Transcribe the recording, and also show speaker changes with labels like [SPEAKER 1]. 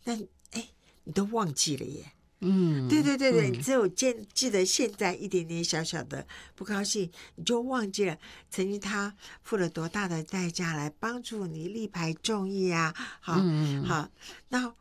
[SPEAKER 1] 那你都忘记了耶。
[SPEAKER 2] 对
[SPEAKER 1] 对对对，只有记得现在一点点小小的不高兴，你就忘记了曾经他付了多大的代价来帮助你力排众议啊。好，那